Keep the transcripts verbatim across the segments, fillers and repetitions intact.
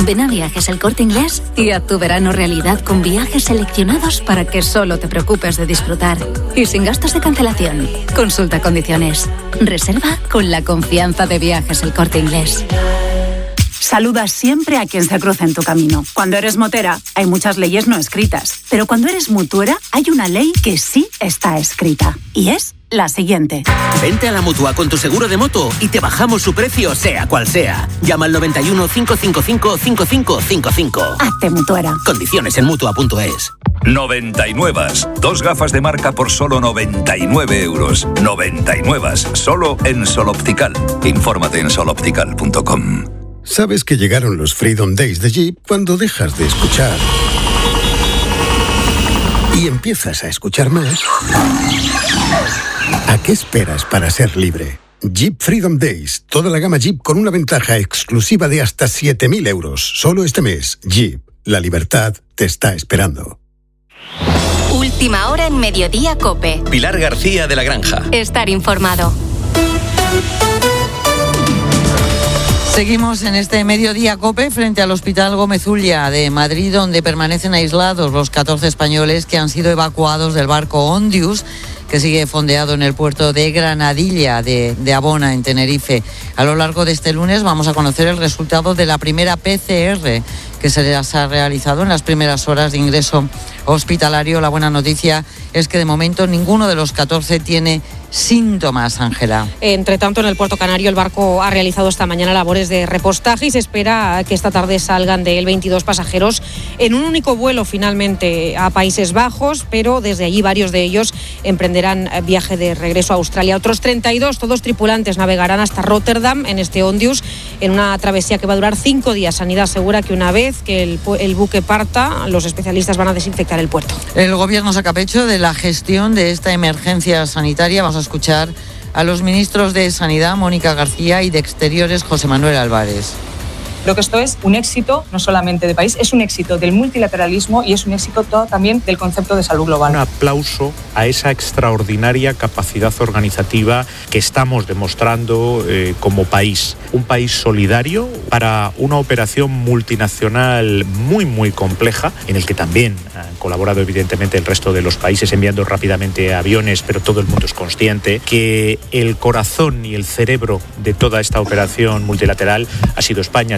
Ven a Viajes El Corte Inglés y haz tu verano realidad con viajes seleccionados para que solo te preocupes de disfrutar. Y sin gastos de cancelación. Consulta condiciones. Reserva con la confianza de Viajes El Corte Inglés. Saluda siempre a quien se cruza en tu camino. Cuando eres motera, hay muchas leyes no escritas. Pero cuando eres mutuera, hay una ley que sí está escrita. Y es la siguiente. Vente a la Mutua con tu seguro de moto y te bajamos su precio, sea cual sea. Llama al noventa y uno, cinco cinco cinco, cinco cinco cinco cinco. Hazte mutuera. Condiciones en mutua punto es. noventa y nueve. Dos gafas de marca por solo noventa y nueve euros. noventa y nueve. Solo en Sol Optical. Infórmate en sol optical punto com. Sabes que llegaron los Freedom Days de Jeep cuando dejas de escuchar y empiezas a escuchar más. ¿A qué esperas para ser libre? Jeep Freedom Days. Toda la gama Jeep con una ventaja exclusiva de hasta siete mil euros. Solo este mes. Jeep. La libertad te está esperando. Última hora en Mediodía COPE. Pilar García de la Granja. Estar informado. Seguimos en este Mediodía COPE frente al Hospital Gómez Ulla de Madrid, donde permanecen aislados los catorce españoles que han sido evacuados del barco Ondius, que sigue fondeado en el puerto de Granadilla de, de Abona, en Tenerife. A lo largo de este lunes vamos a conocer el resultado de la primera P C R que se les ha realizado en las primeras horas de ingreso hospitalario. La buena noticia es que de momento ninguno de los catorce tiene síntomas, Ángela. Entre tanto, en el puerto canario el barco ha realizado esta mañana labores de repostaje y se espera que esta tarde salgan de él veintidós pasajeros en un único vuelo finalmente a Países Bajos, pero desde allí varios de ellos emprenderán viaje de regreso a Australia. Otros treinta y dos, todos tripulantes, navegarán hasta Rotterdam en este Ondius en una travesía que va a durar cinco días. Sanidad asegura que una vez que el, el buque parta, los especialistas van a desinfectar el puerto. El gobierno saca pecho de la gestión de esta emergencia sanitaria. Vamos a escuchar a los ministros de Sanidad, Mónica García, y de Exteriores, José Manuel Álvarez. Creo que esto es un éxito no solamente de país, es un éxito del multilateralismo y es un éxito todo también del concepto de salud global. Un aplauso a esa extraordinaria capacidad organizativa que estamos demostrando eh, como país. Un país solidario para una operación multinacional muy, muy compleja, en el que también han colaborado evidentemente el resto de los países enviando rápidamente aviones, pero todo el mundo es consciente que el corazón y el cerebro de toda esta operación multilateral ha sido España.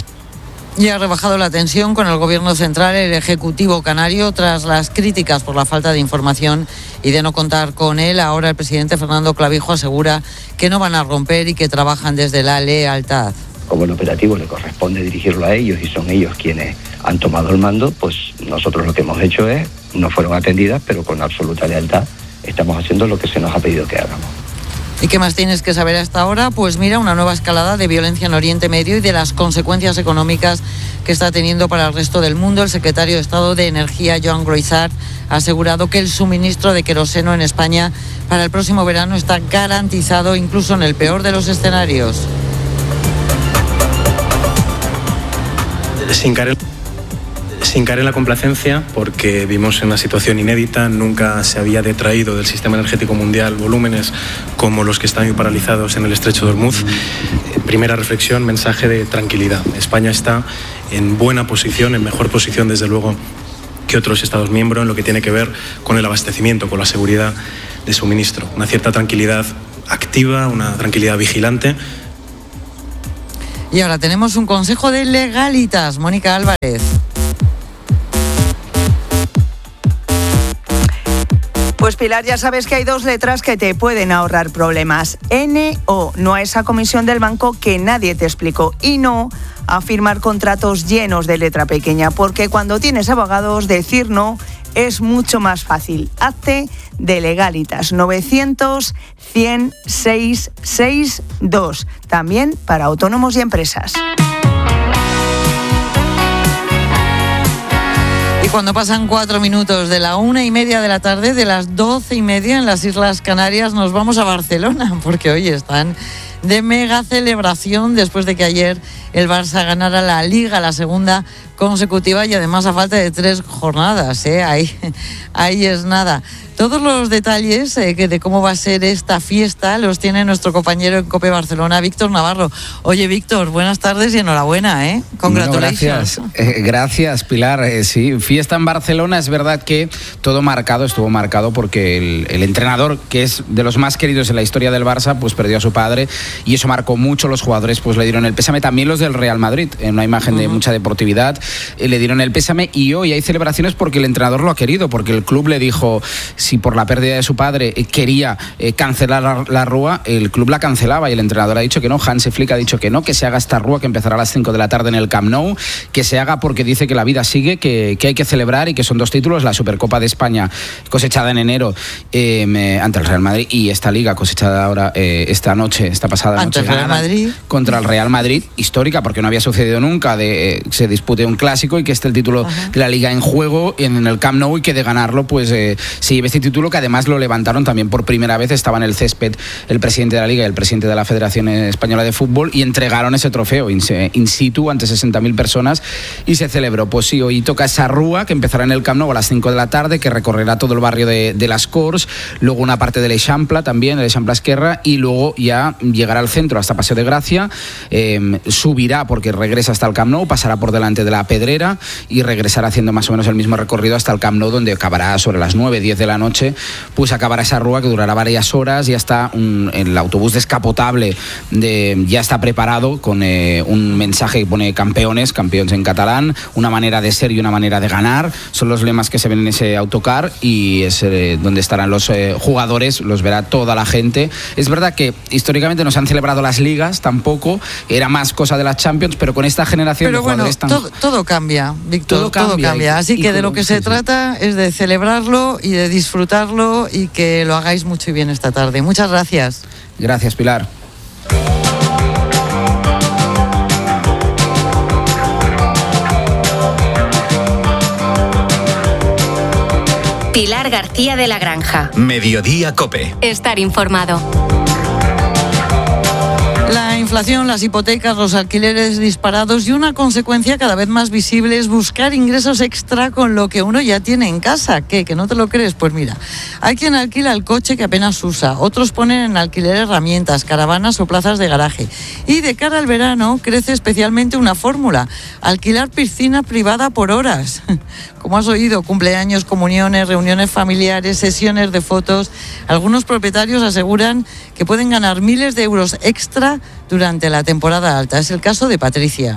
Y ha rebajado la tensión con el Gobierno central el Ejecutivo canario tras las críticas por la falta de información y de no contar con él. Ahora el presidente Fernando Clavijo asegura que no van a romper y que trabajan desde la lealtad. Como el operativo le corresponde dirigirlo a ellos y son ellos quienes han tomado el mando, pues nosotros lo que hemos hecho es, no fueron atendidas, pero con absoluta lealtad estamos haciendo lo que se nos ha pedido que hagamos. ¿Y qué más tienes que saber hasta ahora? Pues mira, una nueva escalada de violencia en Oriente Medio y de las consecuencias económicas que está teniendo para el resto del mundo. El secretario de Estado de Energía, Joan Groisart, ha asegurado que el suministro de queroseno en España para el próximo verano está garantizado, incluso en el peor de los escenarios. Sin caer, sin caer en la complacencia, porque vimos en una situación inédita, nunca se había detraído del sistema energético mundial volúmenes como los que están hoy paralizados en el estrecho de Hormuz. Primera reflexión, mensaje de tranquilidad. España está en buena posición, en mejor posición desde luego que otros Estados miembros en lo que tiene que ver con el abastecimiento, con la seguridad de suministro. Una cierta tranquilidad activa, una tranquilidad vigilante. Y ahora tenemos un consejo de Legalitas, Mónica Álvarez. Pues Pilar, ya sabes que hay dos letras que te pueden ahorrar problemas. N O, no a esa comisión del banco que nadie te explicó. Y no a firmar contratos llenos de letra pequeña, porque cuando tienes abogados, decir no es mucho más fácil. Hazte de Legalitas, novecientos, cien, seiscientos sesenta y dos. También para autónomos y empresas. Y cuando pasan cuatro minutos de la una y media de la tarde, de las doce y media en las Islas Canarias, nos vamos a Barcelona, porque hoy están de mega celebración después de que ayer el Barça ganara la Liga, la segunda consecutiva, y además a falta de tres jornadas, ¿eh? Ahí, ahí es nada. Todos los detalles eh, de cómo va a ser esta fiesta los tiene nuestro compañero en COPE Barcelona, Víctor Navarro. Oye, Víctor, buenas tardes y enhorabuena, ¿eh? Congratulations. No, gracias, eh, gracias, Pilar. Eh, sí, fiesta en Barcelona. Es verdad que todo marcado, estuvo marcado porque el, el entrenador, que es de los más queridos en la historia del Barça, pues perdió a su padre y eso marcó mucho. Los jugadores pues le dieron el pésame, también los del Real Madrid, en una imagen uh-huh. de mucha deportividad, eh, le dieron el pésame, y hoy hay celebraciones porque el entrenador lo ha querido, porque el club le dijo, si por la pérdida de su padre eh, quería eh, cancelar la, la rúa, el club la cancelaba, y el entrenador ha dicho que no. Hansi Flick ha dicho que no, que se haga esta rúa que empezará a las cinco de la tarde en el Camp Nou, que se haga porque dice que la vida sigue, que, que hay que celebrar, y que son dos títulos, la Supercopa de España cosechada en enero eh, ante el Real Madrid, y esta Liga cosechada ahora eh, esta noche, esta pasada ante noche el Real Madrid, contra el Real Madrid, histórica porque no había sucedido nunca de eh, se dispute un clásico y que esté el título Ajá. de la Liga en juego en el Camp Nou, y que de ganarlo pues eh, se lleve este título, que además lo levantaron también por primera vez. Estaba en el césped el presidente de la Liga y el presidente de la Federación Española de Fútbol y entregaron ese trofeo in, in situ ante sesenta mil personas y se celebró. Pues sí, hoy toca esa rúa que empezará en el Camp Nou a las cinco de la tarde, que recorrerá todo el barrio de, de Las Corts, luego una parte de l'Eixample también, el Eixample Esquerra, y luego ya llegará al centro hasta Paseo de Gracia, eh, subirá porque regresa hasta el Camp Nou, pasará por delante de la Pedrera y regresará haciendo más o menos el mismo recorrido hasta el Camp Nou, donde acabará sobre las nueve, diez de la noche, pues acabará esa rúa que durará varias horas. Ya está un, el autobús descapotable de, ya está preparado con eh, un mensaje que pone campeones, campeones en catalán, una manera de ser y una manera de ganar, son los lemas que se ven en ese autocar, y es eh, donde estarán los eh, jugadores, los verá toda la gente. Es verdad que históricamente no se han celebrado las ligas tampoco, era más cosa de las Champions, pero con esta generación pero de bueno, jugadores tan... todo, todo cambia, Víctor, todo cambia, todo cambia. Así que de lo que se sí, trata sí. es de celebrarlo y de disfrutarlo, y que lo hagáis mucho y bien esta tarde. Muchas gracias. Gracias, Pilar. Pilar García de la Granja. Mediodía COPE. Estar informado. La inflación, las hipotecas, los alquileres disparados, y una consecuencia cada vez más visible es buscar ingresos extra con lo que uno ya tiene en casa. ¿Qué? ¿Que no te lo crees? Pues mira, hay quien alquila el coche que apenas usa, otros ponen en alquiler herramientas, caravanas o plazas de garaje. Y de cara al verano crece especialmente una fórmula: alquilar piscina privada por horas. Como has oído, cumpleaños, comuniones, reuniones familiares, sesiones de fotos. Algunos propietarios aseguran que pueden ganar miles de euros extra durante la temporada alta. Es el caso de Patricia.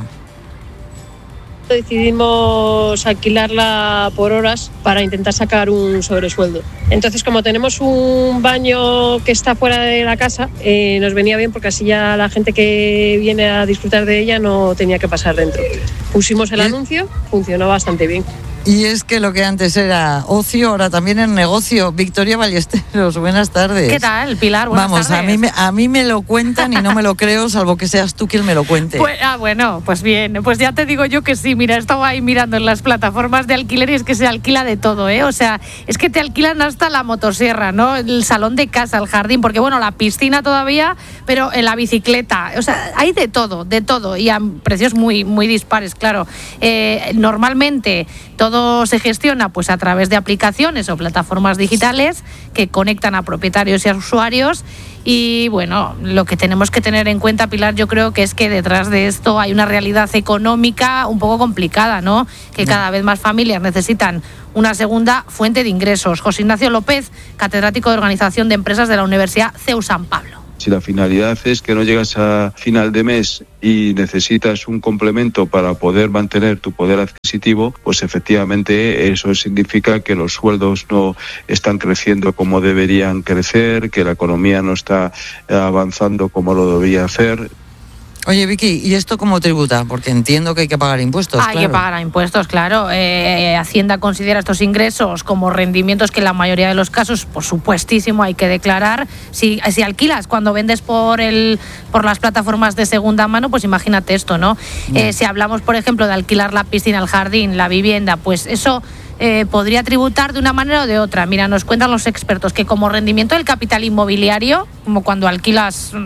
Decidimos alquilarla por horas para intentar sacar un sobresueldo. Entonces, como tenemos un baño que está fuera de la casa, eh, nos venía bien porque así ya la gente que viene a disfrutar de ella no tenía que pasar dentro. Pusimos el anuncio, funcionó bastante bien. Y es que lo que antes era ocio, ahora también es negocio. Victoria Ballesteros, buenas tardes. ¿Qué tal, Pilar? Buenas Vamos, tardes. a mí, me, a mí me lo cuentan y no me lo creo, salvo que seas tú quien me lo cuente. Pues, ah, bueno, pues bien, pues ya te digo yo que sí. Mira, estaba ahí mirando en las plataformas de alquiler y es que se alquila de todo, ¿eh? O sea, es que te alquilan hasta la motosierra, ¿no? El salón de casa, el jardín, porque bueno, la piscina todavía, pero en la bicicleta. O sea, hay de todo, de todo, y a precios muy, muy dispares, claro. Eh, normalmente todo se gestiona pues a través de aplicaciones o plataformas digitales que conectan a propietarios y a usuarios. Y bueno, lo que tenemos que tener en cuenta, Pilar, yo creo que es que detrás de esto hay una realidad económica un poco complicada, ¿no? Que cada vez más familias necesitan una segunda fuente de ingresos. José Ignacio López, catedrático de Organización de Empresas de la Universidad C E U San Pablo. Si la finalidad es que no llegas a final de mes y necesitas un complemento para poder mantener tu poder adquisitivo, pues efectivamente eso significa que los sueldos no están creciendo como deberían crecer, que la economía no está avanzando como lo debería hacer. Oye, Vicky, ¿y esto cómo tributa? Porque entiendo que hay que pagar impuestos. Hay claro. que pagar impuestos, claro. Eh, Hacienda considera estos ingresos como rendimientos que en la mayoría de los casos, por supuestísimo, hay que declarar. Si, si alquilas cuando vendes por el por las plataformas de segunda mano, pues imagínate esto, ¿no? Mm. Eh, si hablamos, por ejemplo, de alquilar la piscina, el jardín, la vivienda, pues eso eh, podría tributar de una manera o de otra. Mira, nos cuentan los expertos que como rendimiento del capital inmobiliario, como cuando alquilas Mmm,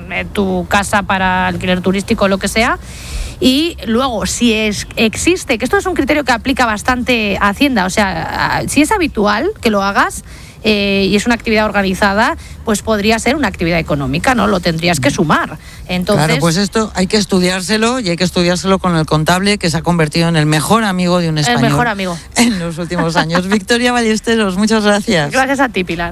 eh, tu casa para alquiler turístico o lo que sea. Y luego, si es, existe, que esto es un criterio que aplica bastante a Hacienda, o sea, si es habitual que lo hagas, Eh, y es una actividad organizada, pues podría ser una actividad económica, ¿no? Lo tendrías que sumar. Entonces, claro, pues esto hay que estudiárselo y hay que estudiárselo con el contable, que se ha convertido en el mejor amigo de un español. El mejor amigo. En los últimos años. Victoria Ballesteros, muchas gracias. Gracias a ti, Pilar.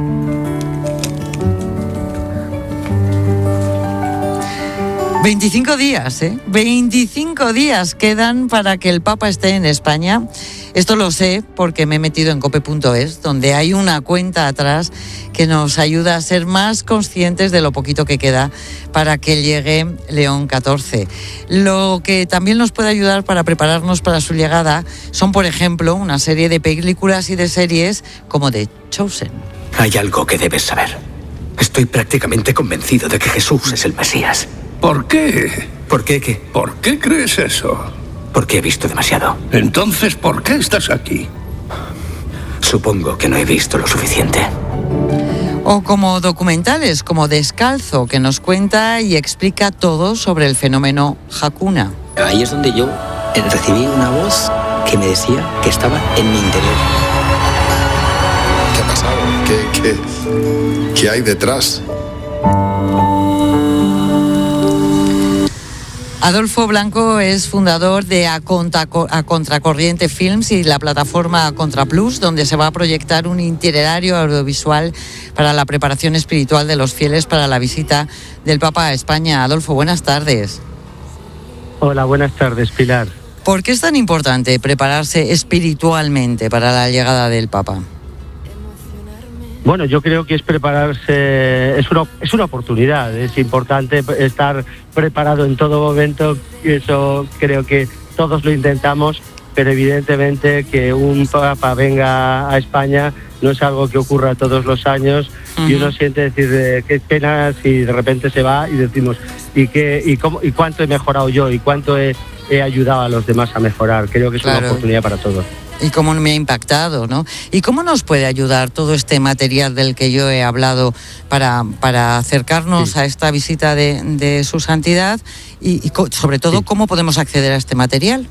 veinticinco días, ¿eh? veinticinco días quedan para que el Papa esté en España. Esto lo sé porque me he metido en cope punto es, donde hay una cuenta atrás que nos ayuda a ser más conscientes de lo poquito que queda para que llegue León catorce. Lo que también nos puede ayudar para prepararnos para su llegada son, por ejemplo, una serie de películas y de series como The Chosen. Hay algo que debes saber. Estoy prácticamente convencido de que Jesús es el Mesías. ¿Por qué? ¿Por qué qué? ¿Por qué crees eso? Porque he visto demasiado. Entonces, ¿por qué estás aquí? Supongo que no he visto lo suficiente. O como documentales, como Descalzo, que nos cuenta y explica todo sobre el fenómeno Hakuna. Ahí es donde yo recibí una voz que me decía que estaba en mi interior. ¿Qué ha pasado? ¿Qué, qué, qué hay detrás? Adolfo Blanco es fundador de A, Contra, A Contracorriente Films y la plataforma Contra Plus, donde se va a proyectar un itinerario audiovisual para la preparación espiritual de los fieles para la visita del Papa a España. Adolfo, buenas tardes. Hola, buenas tardes, Pilar. ¿Por qué es tan importante prepararse espiritualmente para la llegada del Papa? Bueno, yo creo que es prepararse, es una, es una oportunidad, es importante estar preparado en todo momento, eso creo que todos lo intentamos, pero evidentemente que un papa venga a España no es algo que ocurra todos los años. Uh-huh. Y uno siente decir, eh, qué pena si de repente se va y decimos, ¿y qué, y cómo, y cuánto he mejorado yo? ¿Y cuánto he, he ayudado a los demás a mejorar? Creo que es claro. Una oportunidad para todos. Y cómo me ha impactado, ¿no? ¿Y cómo nos puede ayudar todo este material del que yo he hablado para, para acercarnos sí. a esta visita de, de su santidad? Y, y sobre todo, sí. ¿cómo podemos acceder a este material?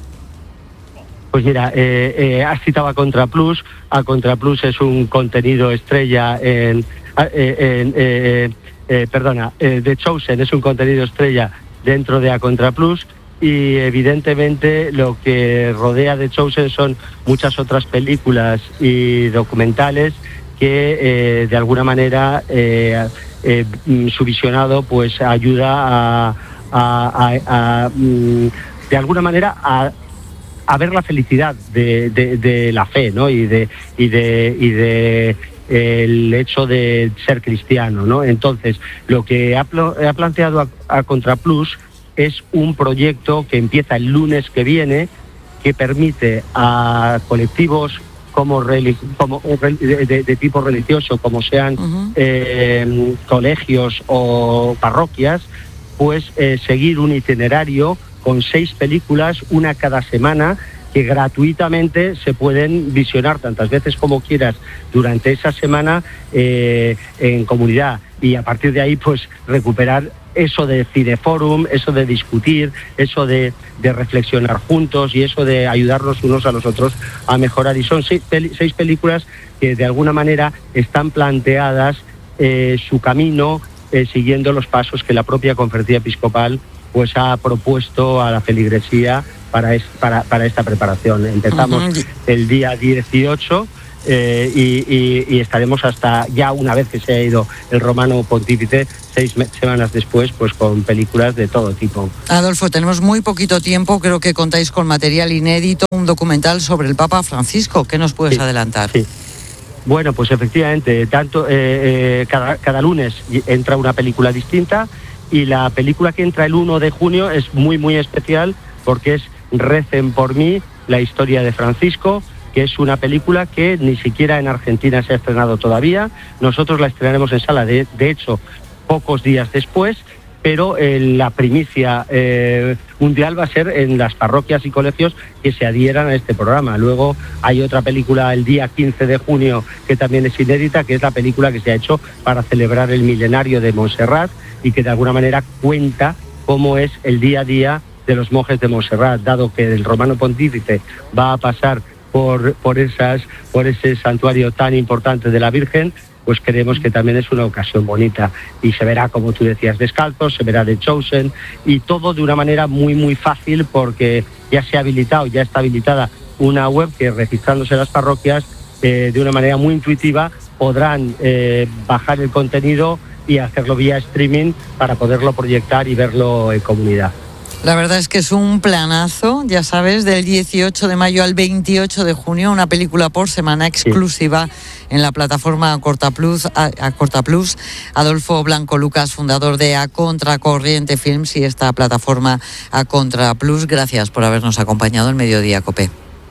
Pues mira, eh, eh, has citado a Contra Plus. A Contra Plus es un contenido estrella en... Eh, en eh, eh, perdona, eh, The Chosen es un contenido estrella dentro de A Contra Plus. Y evidentemente lo que rodea The Chosen son muchas otras películas y documentales que eh, de alguna manera eh, eh, su visionado pues ayuda a, a, a, a de alguna manera a, a ver la felicidad de, de, de la fe, ¿no? y de y de y de el hecho de ser cristiano, ¿no? Entonces lo que ha, ha planteado a, a Contra Plus es un proyecto que empieza el lunes que viene, que permite a colectivos como, como de, de, de tipo religioso, como sean uh-huh. eh, colegios o parroquias, pues eh, seguir un itinerario con seis películas, una cada semana, que gratuitamente se pueden visionar tantas veces como quieras durante esa semana eh, en comunidad, y a partir de ahí pues recuperar eso de cineforum, eso de discutir, eso de, de reflexionar juntos y eso de ayudarnos unos a los otros a mejorar. Y son seis, peli, seis películas que de alguna manera están planteadas eh, su camino eh, siguiendo los pasos que la propia Conferencia Episcopal pues ha propuesto a la feligresía para, es, para, para esta preparación. Empezamos uh-huh. el día dieciocho eh, y, y, y estaremos hasta ya una vez que se ha ido el romano pontífice, seis me- semanas después, pues con películas de todo tipo. Adolfo, tenemos muy poquito tiempo, creo que contáis con material inédito, un documental sobre el Papa Francisco. ¿Qué nos puedes sí, adelantar? Sí. Bueno, pues efectivamente, tanto eh, eh, cada, cada lunes entra una película distinta, y la película que entra el uno de junio es muy, muy especial porque es Recen por mí, la historia de Francisco, que es una película que ni siquiera en Argentina se ha estrenado todavía. Nosotros la estrenaremos en sala, de, de hecho, pocos días después, pero eh, la primicia eh, mundial va a ser en las parroquias y colegios que se adhieran a este programa. Luego hay otra película el día quince de junio que también es inédita, que es la película que se ha hecho para celebrar el milenario de Montserrat, y que de alguna manera cuenta cómo es el día a día de los monjes de Montserrat, dado que el romano pontífice va a pasar por, por, esas, por ese santuario tan importante de la Virgen, pues creemos que también es una ocasión bonita. Y se verá, como tú decías, descalzos, se verá The Chosen, y todo de una manera muy, muy fácil, porque ya se ha habilitado, ya está habilitada una web que, registrándose en las parroquias, eh, de una manera muy intuitiva, podrán eh, bajar el contenido y hacerlo vía streaming para poderlo proyectar y verlo en comunidad. La verdad es que es un planazo, ya sabes, del dieciocho de mayo al veintiocho de junio, una película por semana exclusiva sí. en la plataforma Acorta Plus, Acorta Plus. Adolfo Blanco Lucas, fundador de A Contracorriente Films y esta plataforma Acorta Plus. Gracias por habernos acompañado en Mediodía Cope.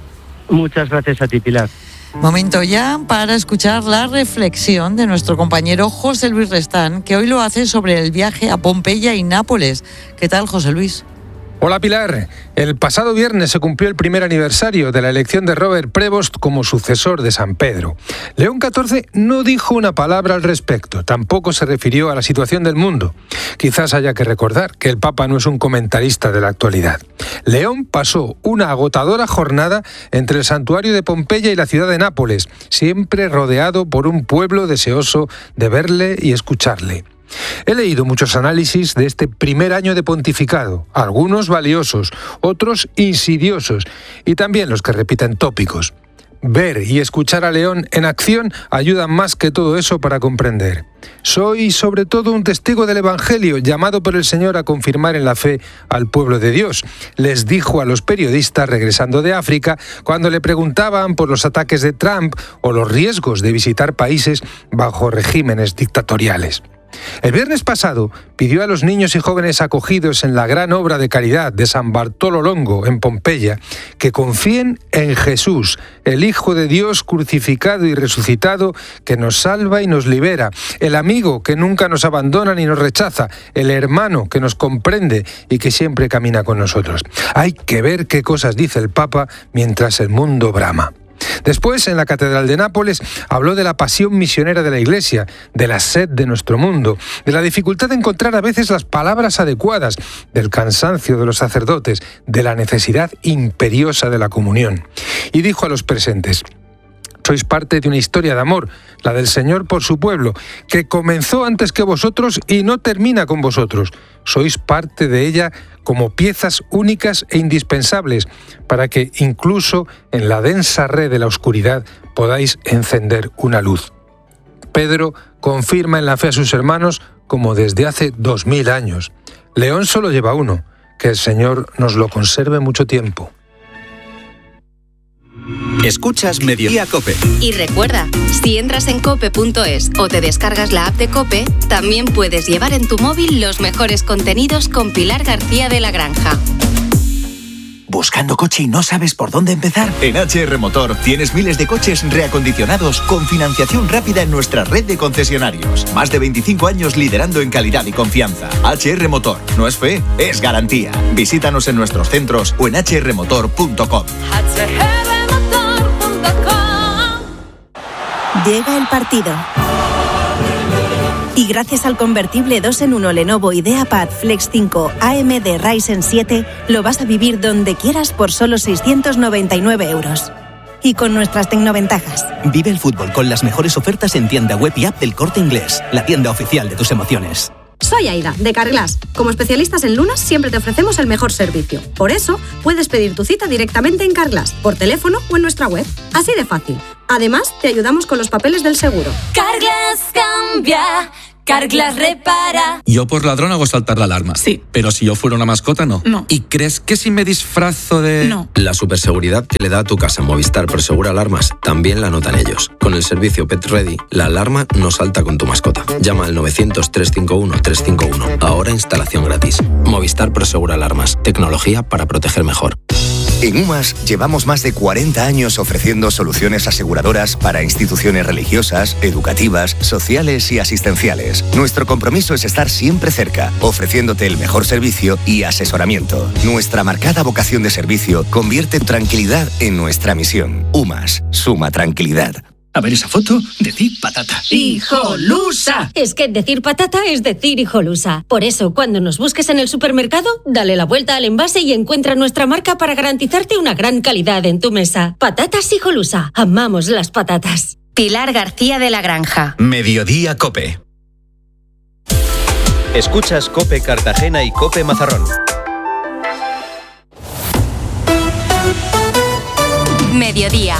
Muchas gracias a ti, Pilar. Momento ya para escuchar la reflexión de nuestro compañero José Luis Restán, que hoy lo hace sobre el viaje a Pompeya y Nápoles. ¿Qué tal, José Luis? Hola Pilar, el pasado viernes se cumplió el primer aniversario de la elección de Robert Prevost como sucesor de San Pedro. León catorce no dijo una palabra al respecto, tampoco se refirió a la situación del mundo. Quizás haya que recordar que el Papa no es un comentarista de la actualidad. León pasó una agotadora jornada entre el santuario de Pompeya y la ciudad de Nápoles, siempre rodeado por un pueblo deseoso de verle y escucharle. He leído muchos análisis de este primer año de pontificado, algunos valiosos, otros insidiosos, y también los que repiten tópicos. Ver y escuchar a León en acción ayudan más que todo eso para comprender. Soy sobre todo un testigo del Evangelio, llamado por el Señor a confirmar en la fe al pueblo de Dios, les dijo a los periodistas regresando de África cuando le preguntaban por los ataques de Trump o los riesgos de visitar países bajo regímenes dictatoriales. El viernes pasado pidió a los niños y jóvenes acogidos en la gran obra de caridad de San Bartolo Longo en Pompeya que confíen en Jesús, el Hijo de Dios crucificado y resucitado, que nos salva y nos libera, el amigo que nunca nos abandona ni nos rechaza, el hermano que nos comprende y que siempre camina con nosotros. Hay que ver qué cosas dice el Papa mientras el mundo brama. Después, en la Catedral de Nápoles, habló de la pasión misionera de la Iglesia, de la sed de nuestro mundo, de la dificultad de encontrar a veces las palabras adecuadas, del cansancio de los sacerdotes, de la necesidad imperiosa de la comunión. Y dijo a los presentes: sois parte de una historia de amor, la del Señor por su pueblo, que comenzó antes que vosotros y no termina con vosotros. Sois parte de ella como piezas únicas e indispensables para que incluso en la densa red de la oscuridad podáis encender una luz. Pedro confirma en la fe a sus hermanos como desde hace dos mil años. León solo lleva uno, que el Señor nos lo conserve mucho tiempo. Escuchas Mediodía Cope. Y recuerda, si entras en cope punto es o te descargas la app de Cope, también puedes llevar en tu móvil los mejores contenidos con Pilar García de la Granja. ¿Buscando coche y no sabes por dónde empezar? En H R Motor tienes miles de coches reacondicionados con financiación rápida en nuestra red de concesionarios. Más de veinticinco años liderando en calidad y confianza. H R Motor. No es fe, es garantía. Visítanos en nuestros centros o en h r motor punto com. Llega el partido. Y gracias al convertible dos en uno Lenovo IdeaPad Flex cinco A M D Ryzen siete, lo vas a vivir donde quieras por solo seiscientos noventa y nueve euros. Y con nuestras tecnoventajas. Vive el fútbol con las mejores ofertas en tienda web y app del Corte Inglés, la tienda oficial de tus emociones. Soy Aida, de Carglass. Como especialistas en lunas, siempre te ofrecemos el mejor servicio. Por eso, puedes pedir tu cita directamente en Carglass, por teléfono o en nuestra web. Así de fácil. Además, te ayudamos con los papeles del seguro. Carglass cambia, Carglass repara. Yo por ladrón hago saltar la alarma. Sí. Pero si yo fuera una mascota, no. No. ¿Y crees que si me disfrazo de...? No. La superseguridad que le da a tu casa Movistar Prosegura Alarmas también la notan ellos. Con el servicio Pet Ready, la alarma no salta con tu mascota. Llama al novecientos, trescientos cincuenta y uno, trescientos cincuenta y uno. Ahora instalación gratis. Movistar Prosegura Alarmas. Tecnología para proteger mejor. En UMAS llevamos más de cuarenta años ofreciendo soluciones aseguradoras para instituciones religiosas, educativas, sociales y asistenciales. Nuestro compromiso es estar siempre cerca, ofreciéndote el mejor servicio y asesoramiento. Nuestra marcada vocación de servicio convierte tu tranquilidad en nuestra misión. UMAS, suma tranquilidad. A ver esa foto, decid patata. ¡Hijolusa! Es que decir patata es decir hijolusa. Por eso, cuando nos busques en el supermercado, dale la vuelta al envase y encuentra nuestra marca para garantizarte una gran calidad en tu mesa. Patatas hijolusa. Amamos las patatas. Pilar García de la Granja. Mediodía COPE. Escuchas COPE Cartagena y COPE Mazarrón. Mediodía.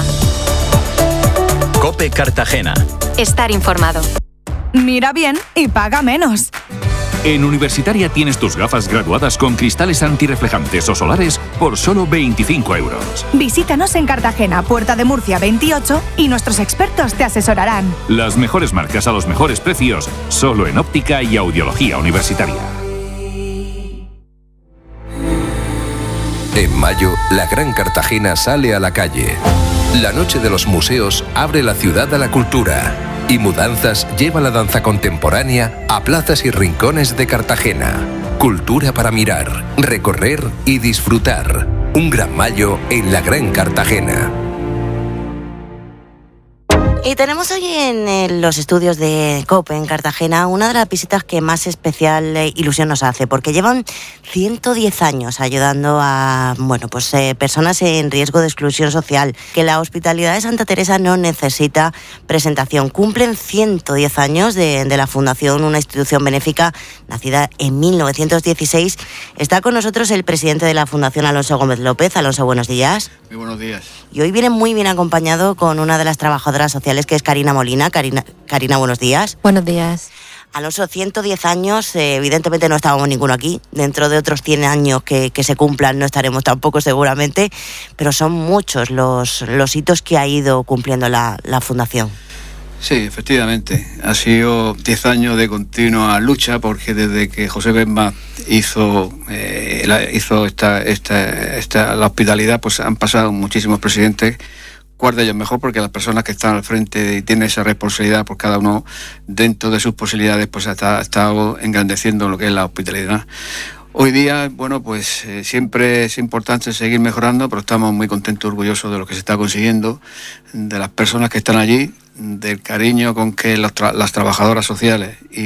COPE Cartagena. Estar informado. Mira bien y paga menos. En Universitaria tienes tus gafas graduadas con cristales antirreflejantes o solares por solo veinticinco euros. Visítanos en Cartagena, Puerta de Murcia veintiocho y nuestros expertos te asesorarán. Las mejores marcas a los mejores precios, solo en óptica y audiología universitaria. En mayo, la Gran Cartagena sale a la calle. La Noche de los Museos abre la ciudad a la cultura y Mudanzas lleva la danza contemporánea a plazas y rincones de Cartagena. Cultura para mirar, recorrer y disfrutar. Un gran mayo en la Gran Cartagena. Y tenemos hoy en eh, los estudios de COPE en Cartagena una de las visitas que más especial eh, ilusión nos hace, porque llevan ciento diez años ayudando a bueno, pues, eh, personas en riesgo de exclusión social, que la Hospitalidad de Santa Teresa no necesita presentación. Cumplen ciento diez años de, de la Fundación, una institución benéfica nacida en mil novecientos dieciséis. Está con nosotros el presidente de la Fundación, Alonso Gómez López. Alonso, buenos días. Muy buenos días. Y hoy viene muy bien acompañado con una de las trabajadoras sociales, que es Karina Molina. Karina, Karina, buenos días. Buenos días. Alonso, ciento diez años, eh, evidentemente no estábamos ninguno aquí. Dentro de otros cien años que, que se cumplan no estaremos tampoco seguramente, pero son muchos los, los hitos que ha ido cumpliendo la, la Fundación. Sí, efectivamente. Ha sido diez años de continua lucha, porque desde que José Bemba hizo eh, la, hizo esta, esta, esta la hospitalidad, pues han pasado muchísimos presidentes. ¿Cuál de ellos mejor? Porque las personas que están al frente y tienen esa responsabilidad, pues cada uno dentro de sus posibilidades pues ha estado engrandeciendo lo que es la hospitalidad. Hoy día, bueno, pues eh, siempre es importante seguir mejorando, pero estamos muy contentos, orgullosos de lo que se está consiguiendo, de las personas que están allí, del cariño con que los tra- las trabajadoras sociales y,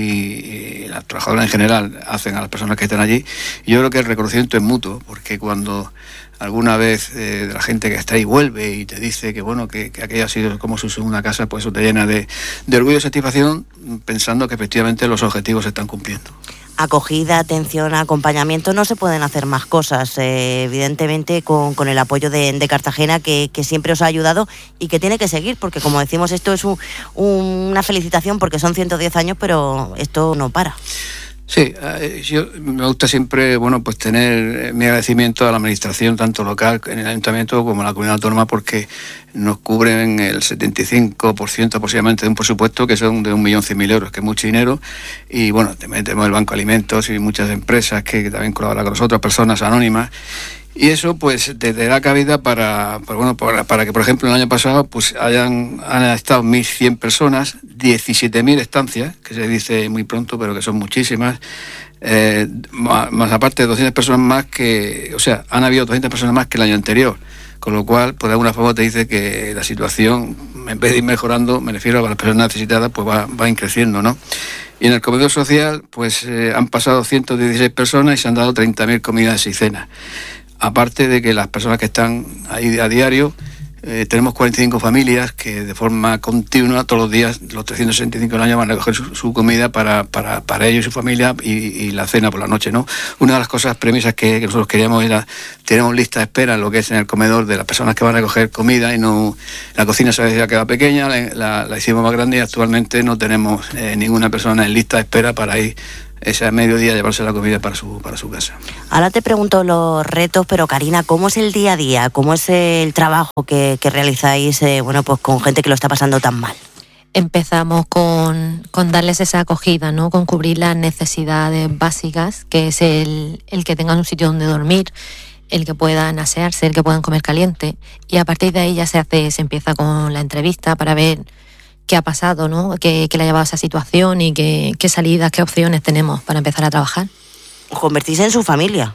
y las trabajadoras en general hacen a las personas que están allí. Y yo creo que el reconocimiento es mutuo, porque cuando alguna vez eh, la gente que está ahí vuelve y te dice que bueno que, que aquella ha sido como su segunda casa, pues eso te llena de, de orgullo y satisfacción, pensando que efectivamente los objetivos se están cumpliendo. Acogida, atención, acompañamiento, no se pueden hacer más cosas, eh, evidentemente con, con el apoyo de, de Cartagena, que, que siempre os ha ayudado y que tiene que seguir, porque como decimos, esto es un, un, una felicitación, porque son ciento diez años, pero esto no para. Sí, eh, yo me gusta siempre, bueno, pues tener mi agradecimiento a la administración, tanto local en el ayuntamiento como en la comunidad autónoma, porque nos cubren el setenta y cinco por ciento aproximadamente de un presupuesto que son de un millón cien mil euros, que es mucho dinero. Y bueno, también tenemos el Banco de Alimentos y muchas empresas que, que también colaboran con nosotros, personas anónimas. Y eso pues te, te da cabida para, para, bueno, para, para que, por ejemplo, el año pasado pues hayan han estado mil cien personas, diecisiete mil estancias, que se dice muy pronto, pero que son muchísimas, eh, más, más aparte de doscientas personas más que, o sea, han habido doscientas personas más que el año anterior, con lo cual, pues de alguna forma te dice que la situación, en vez de ir mejorando, me refiero a las personas necesitadas, pues va, va increciendo, ¿no? Y en el comedor social, pues eh, han pasado ciento dieciséis personas y se han dado treinta mil comidas y cenas. Aparte de que las personas que están ahí a diario, eh, tenemos cuarenta y cinco familias que de forma continua, todos los días, los trescientos sesenta y cinco del año, van a recoger su, su comida para, para, para ellos y su familia y, y la cena por la noche, ¿no? Una de las cosas premisas que, que nosotros queríamos era, tenemos lista de espera en lo que es en el comedor de las personas que van a recoger comida, y no, la cocina se había quedado pequeña, la, la, la hicimos más grande y actualmente no tenemos eh, ninguna persona en lista de espera para ir ese mediodía llevarse la comida para su para su casa. Ahora te pregunto los retos, pero Karina, ¿cómo es el día a día? ¿Cómo es el trabajo que, que realizáis eh, bueno, pues con gente que lo está pasando tan mal? Empezamos con, con darles esa acogida, ¿no? Con cubrir las necesidades básicas, que es el, el que tengan un sitio donde dormir, el que puedan asearse, el que puedan comer caliente, y a partir de ahí ya se hace, se empieza con la entrevista para ver qué ha pasado, ¿no? ¿Qué, qué le ha llevado a esa situación y qué, qué salidas, qué opciones tenemos para empezar a trabajar? Os convertís en su familia.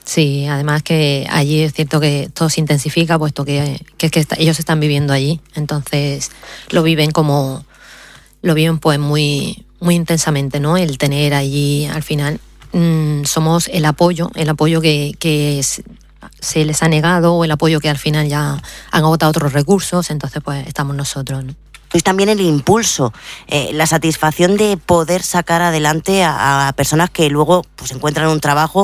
Sí, además que allí es cierto que todo se intensifica, puesto que, que, que está, ellos están viviendo allí, entonces lo viven como, lo viven pues muy, muy intensamente, ¿no? El tener allí, al final, mmm, somos el apoyo, el apoyo que, que es, se les ha negado, o el apoyo que al final ya han agotado otros recursos, entonces pues estamos nosotros, ¿no? Pues también el impulso, eh, la satisfacción de poder sacar adelante a, a personas que luego pues encuentran un trabajo.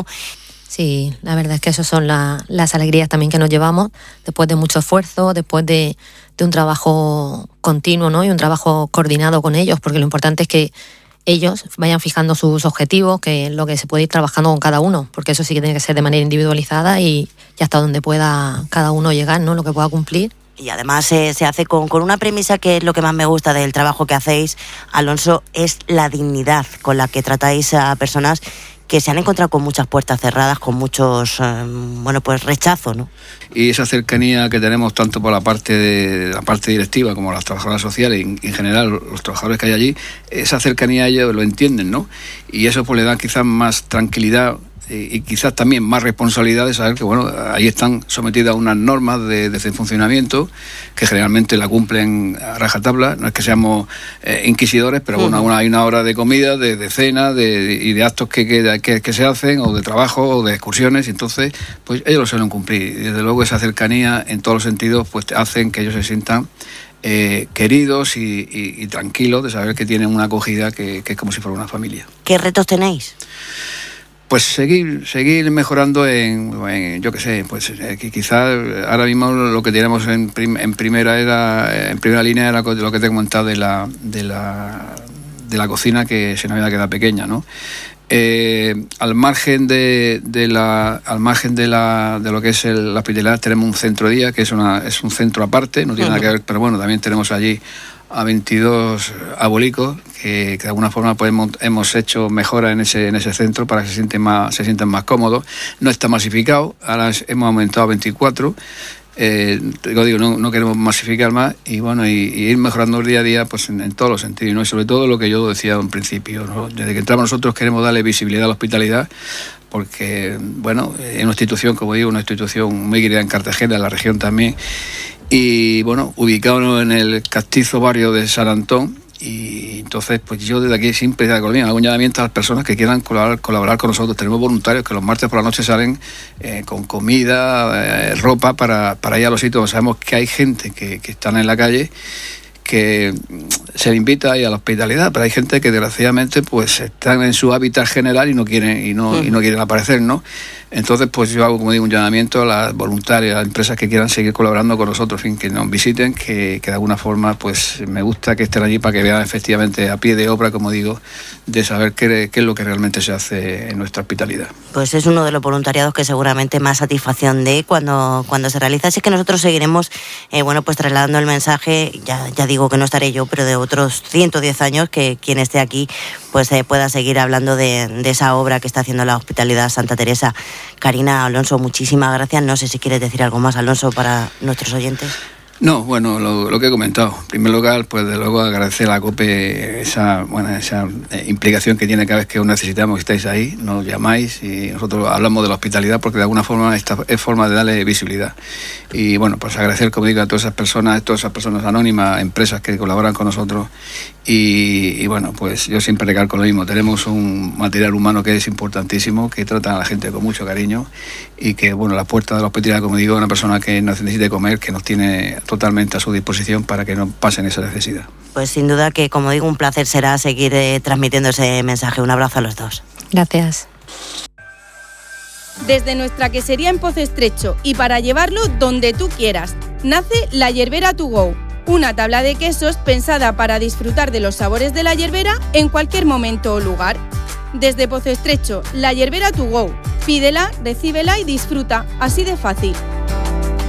Sí, la verdad es que esas son la, las alegrías también que nos llevamos después de mucho esfuerzo, después de, de un trabajo continuo, ¿no? Y un trabajo coordinado con ellos, porque lo importante es que ellos vayan fijando sus objetivos, que es lo que se puede ir trabajando con cada uno, porque eso sí que tiene que ser de manera individualizada y, y hasta donde pueda cada uno llegar, ¿no? Lo que pueda cumplir. Y además eh, se hace con, con una premisa que es lo que más me gusta del trabajo que hacéis, Alonso, es la dignidad con la que tratáis a personas que se han encontrado con muchas puertas cerradas, con muchos, eh, bueno, pues rechazo, ¿no? Y esa cercanía que tenemos tanto por la parte de la parte directiva como las trabajadoras sociales y en general los trabajadores que hay allí, esa cercanía ellos lo entienden, ¿no? Y eso pues le da quizás más tranquilidad y quizás también más responsabilidad de saber que bueno, ahí están sometidas a unas normas de, de funcionamiento que generalmente la cumplen a rajatabla. No es que seamos eh, inquisidores, pero bueno, uh-huh. hay una hora de comida, de, de cena de, y de actos que, que, que, que se hacen, o de trabajo, o de excursiones, y entonces pues ellos lo suelen cumplir. Y desde luego esa cercanía en todos los sentidos pues hacen que ellos se sientan Eh, queridos y, y, y tranquilos de saber que tienen una acogida que, que es como si fuera una familia. ¿Qué retos tenéis? Pues seguir seguir mejorando en, en yo qué sé, pues eh, quizás ahora mismo lo que tenemos en, prim, en primera era en primera línea era lo que te he comentado de la de la de la cocina, que se nos había quedado pequeña, ¿no? Eh, al margen de, de la al margen de la de lo que es el, la hospitalidad, tenemos un centro día que es una es un centro aparte, no tiene uh-huh. nada que ver, pero bueno, también tenemos allí a veintidós abuelicos que, que de alguna forma pues hemos, hemos hecho mejora en ese en ese centro para que se sienten más se sientan más cómodos. No está masificado, ahora hemos aumentado a veinticuatro. Eh, digo, no, no queremos masificar más y bueno, y, y ir mejorando día a día pues en, en todos los sentidos, ¿no? Y sobre todo lo que yo decía en principio, ¿no? Desde que entramos nosotros queremos darle visibilidad a la hospitalidad, porque bueno, es una institución, como digo, una institución muy querida en Cartagena, en la región también, y bueno, ubicado en el castizo barrio de San Antón. Y entonces pues yo desde aquí siempre hago un llamamiento a las personas que quieran colaborar, colaborar con nosotros. Tenemos voluntarios que los martes por la noche salen eh, con comida, eh, ropa para, para ir a los sitios. Sabemos que hay gente que, que están en la calle, que se le invita ahí a la hospitalidad, pero hay gente que desgraciadamente pues están en su hábitat general y no quieren y no, y no quieren aparecer, ¿no? Entonces pues yo hago, como digo, un llamamiento a las voluntarias, a las empresas que quieran seguir colaborando con nosotros, en fin, que nos visiten, que, que de alguna forma pues me gusta que estén allí para que vean efectivamente a pie de obra, como digo, de saber qué, qué es lo que realmente se hace en nuestra hospitalidad. Pues es uno de los voluntariados que seguramente más satisfacción dé cuando, cuando se realiza. Así que nosotros seguiremos eh, bueno, pues trasladando el mensaje, ya, ya digo que no estaré yo, pero de otros ciento diez años, que quien esté aquí pues eh, pueda seguir hablando de, de esa obra que está haciendo la Hospitalidad Santa Teresa. Karina, Alonso, muchísimas gracias. No sé si quieres decir algo más, Alonso, para nuestros oyentes. No, bueno, lo, lo que he comentado. En primer lugar, pues de luego agradecer a la COPE esa, bueno, esa implicación que tiene cada vez que os necesitamos, que estáis ahí, nos llamáis y nosotros hablamos de la hospitalidad porque de alguna forma esta es forma de darle visibilidad. Y bueno, pues agradecer, como digo, a todas esas personas, a todas esas personas anónimas, empresas que colaboran con nosotros. Y, y bueno, pues yo siempre recalco lo mismo. Tenemos un material humano que es importantísimo, que trata a la gente con mucho cariño y que, bueno, la puerta de la hospitalidad, como digo, una persona que necesite comer, que nos tiene totalmente a su disposición para que no pasen esa necesidad. Pues sin duda que, como digo, un placer será seguir eh, transmitiendo ese mensaje. Un abrazo a los dos. Gracias. Desde nuestra quesería en Pozo Estrecho y para llevarlo donde tú quieras, nace La Yerbera To Go, una tabla de quesos pensada para disfrutar de los sabores de la yerbera en cualquier momento o lugar. Desde Pozo Estrecho, La Yerbera To Go. Pídela, recíbela y disfruta, así de fácil.